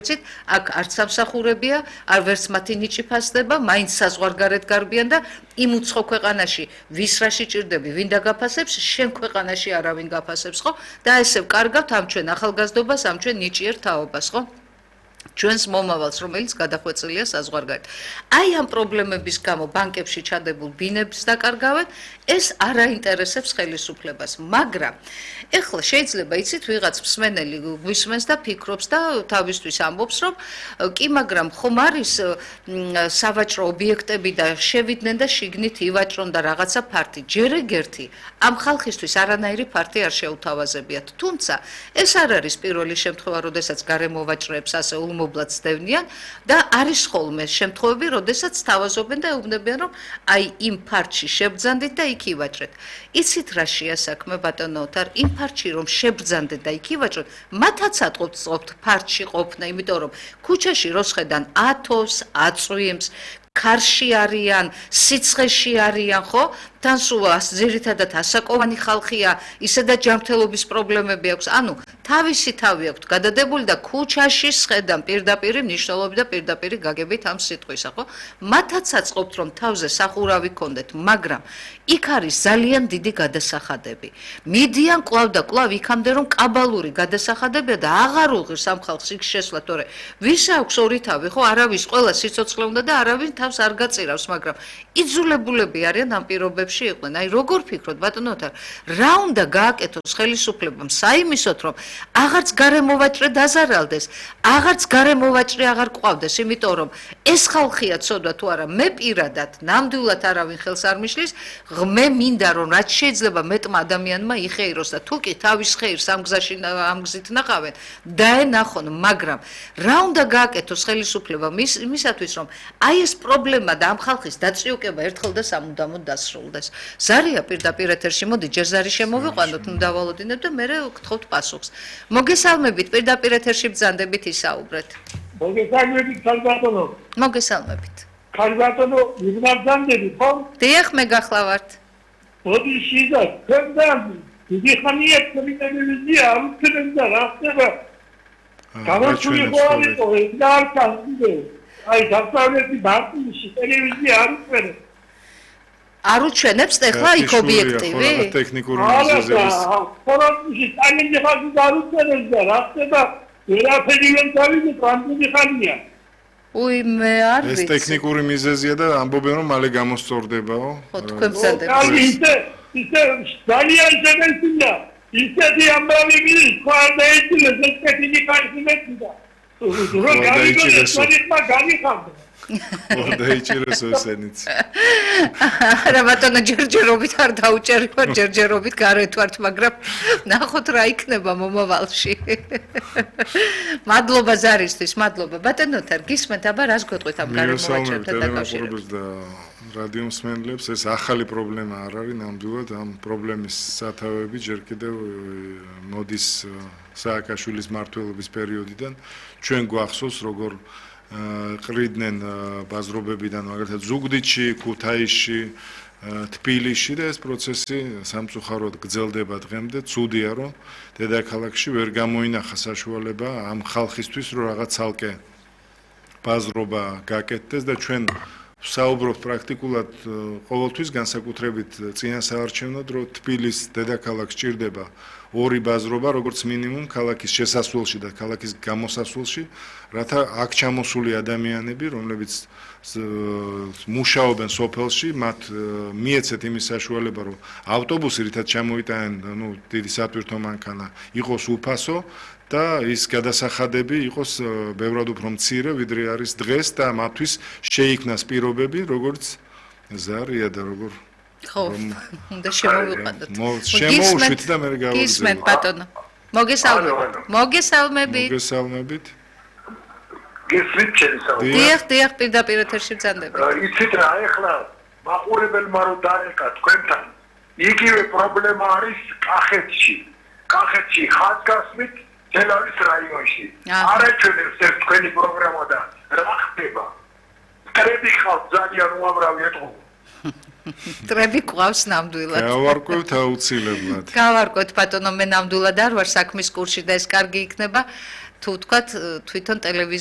აქ არც სამსახურებია, არ ვერც მათი ნიჭი ფასდება, მაინც საზღვარგარეთ გარბიან და იმ უცხო ქვეყანაში ვის რა შეჭirdები, ვინ დაგაფასებს, შენ ქვეყანაში არავინ გაფასებს, ხო? და ესე ვკარგავთ ამ ჩვენ ახალგაზრდობას, ამ ჩვენ ნიჭიერ თაობას, ხო? ჩვენს მომავალს, რომელიც გადახვეწილია საზღვარგარეთ. აი ამ პრობლემების გამო ბანკებში ჩადებულ ბინებს დაკარგავენ, ეს არ აინტერესებს ხელისუფლებას, მაგრამ ეხლა შეიძლება იცით ვიღაც მსმენელი გვისმენს და ფიქრობს და თავისთვის ამბობს, რომ კი, მაგრამ ხომ არის სავაჭრო ობიექტები და შევიდნენ და შიგნით ივაჭრონ და რაღაცა ფართი. ჯერ ეგერთი ამ ხალხისთვის არანაირი ფართი არ შეუთავაზებიათ. თუმცა ეს არ არის პირველი შემთხვევა, როდესაც გარემოვაჭრეებს ასე ულმობლად ცდევნიან და არის ხოლმე შემთხვევები, როდესაც თავაზობენ და ეუბნებიან, რომ აი იმ ფართში შებძანდით და იქ ივაჭრეთ. იცით რა შეასაქმე ბატონო ოთარ, იმ ფართში რომ შებძანდეთ და იქ ივაჭრეთ, მათაც ატყობთ ფართში ყოფნა, იმიტომ რომ ქუჩაში რო შედან ათოს, აწვიმს, ქარში არიან, სიცხეში არიან, ხო? თან სულ ძირითადად ასაკოვანი ხალხია, ისედაც ჯანმრთელობის პრობლემები აქვს. ანუ თავისი თავი აქვს გადადებული და ქუჩაში შედან პირდაპირ მნიშვნელობით და პირდაპირ გაგებით ამ სიტყვისა, ხო? მათაც აწყობთ რომ თავზე სახურავი ქონდეთ, მაგრამ იქ არის ძალიან დიდი გადასახადები. მიდიან კვლავ და კვლავ იქამდე რომ კაბალური გადასახადებია და აღარ უღირს ამ ხალხს იქ შესვლა, თორე ვის აქვს ორი თავი, ხო? არავის ყველა სიცოცხლე უნდა და არავის თავს არ გაწირავს, მაგრამ იძულებულები არიან ამ პირობებში იყვნენ. აი როგორ ფიქრობთ ბატონო ოთარ, რა უნდა გააკეთოს ხელისუფლებამ საიმისოთ, რომ აღარც გარემოვაჭრე დაზარალდეს, აღარც გარემოვაჭრე აღარ ყვავდეს, იმიტომ რომ ეს ხალხია ცოდვა თუ არა, მე პირადად ნამდვილად არავინ ხელს არ მიშლის, მე მინდა რომ რაც შეიძლება მეტმა ადამიანმა იხეიროს და თუ კი თავის ხეირს ამ გზაში ამ გზით ნახავენ, დაენახონ, მაგრამ რა უნდა გააკეთოს ხელისუფლებამ იმისათვის, რომ აი ეს პრობლემა და ამ ხალხის დაწიუკება ერთხელ და სამუდამოდ დასრულდეს. ზარია პირდაპირ ეთერში, მოდი ჯერ ზარი შემოვიყვანოთ, დავალოდინებ და მე გთხოვთ პასუხს. მოგესალმებით, პირდაპირ ეთერში ბრძანდებით ისაუბრეთ. მოგესალმებით, ქალბატონო. მოგესალმებით. ქალბატონო, ვიბრძანდებით, ხო? დიახ, მე გახლავართ. მოდი შიდა, თქვენ დიდი ხანია ტელევიზია, უცხოენ და რა ხდება? გამარჯვებული ხო არის, და არ კანდიდე. აი, დასავლეთი ბანკში ტელევიზია არ უწევს. არ უჩვენებს ახლა იქ ობიექტივი? ტექნიკური მიზეზების. ფორუმში ტანილი ხალხი არ უწევს და რა ხდება? ვერაფერი ვერ დავიდე, კანდიდი ხანია. უი, მე არ ვიცი. ეს ტექნიკური მიზეზია და ამბობენ რომ მალე გამოსწორდებაო. ხო, თქვენ ბრძანდებით. აი, ისე ძალიან ზემელია. ისეთი ამბავი მის ხარდა ეცილეს ეს ტექნიკი ხარჯმეთია. რო გამიგოს მაგიმა გამიხარდა. დაიჭირეს ესენიც. არა ბატონო ჯერჯერობით არ დაუჭერებათ, ჯერჯერობით გარეთ ვართ, მაგრამ ნახოთ რა იქნება მომავალში. მადლობა ზარისთვის, მადლობა. ბატონო თარ გისმენთ, აბა რას გეტყვით ამ გარემოვაჭრებთან დაკავშირებით? რადიო მსმენელებს ეს ახალი პრობლემა არ არის, ნამდვილად ამ პრობლემის სათავეები ჯერ კიდევ მოდის სააკაშვილის მმართველობის პერიოდიდან. ჩვენ გვახსოვს როგორ ყრიდნენ ბაზრობებიდან მაგალითად ზუგდიდში, ქუთაისში, თბილისში და ეს პროცესი სამწუხაროდ გრძელდება დღემდე. ცუდია რომ დედაქალაქში ვერ გამოინახა საშუალება ამ ხალხისთვის რომ რაღაც ცალკე ბაზრობა გაკეთდეს და ჩვენ ვსაუბრობთ პრაქტიკულად ყოველთვის განსაკუთრებით წინასაარჩევნოდ რომ თბილისის დედაქალაქს ჭირდება ორი ბაზრობა როგორც მინიმუმ ქალაქის შესასვლელში და ქალაქის გამოსასვლელში, რათა აქ ჩამოსული ადამიანები, რომლებიც მუშაობენ სოფელში, მათ მიეცეთ იმის საშუალება, რომ ავტობუსი რითაც ჩამოიტანენ, დიდი სატვირთო მანქანა იყოს უფასო და ის გადასახადები იყოს ბევრად უფრო მცირე, ვიდრე არის დღეს და მათთვის შეიქმნას პირობები, როგორც ზარია და როგორ ხო, უნდა შემოვიყვანოთ. შემოუშვით და მე გავაგზავნე. გისმენთ ბატონო. მოგესალმებით. მოგესალმებით. მოგესალმებით. გისმენთ ჩემსაუბრად. დიახ, პირდაპირ ეთერში ბრძანდებით. იცით რა, ეხლა მაყურებელმა რომ დაეკა თქვენთან, იგივე პრობლემა არის კახეთში. კახეთში ხაზგასმით თელავის რაიონში. არაჩვენებს ეს თქვენი პროგრამა და რა ხდება? ტრები ხალხ ძალიან უამრავი ეთყობა. ტრები ყავს ნამდვილად. გავარკვევთ აუცილებლად. გავარკვევთ ბატონო, მე ნამდვილად არ ვარ საქმის კურსში და ეს კარგი იქნება. თუ ვთქვათ, თვითონ ტელევიზია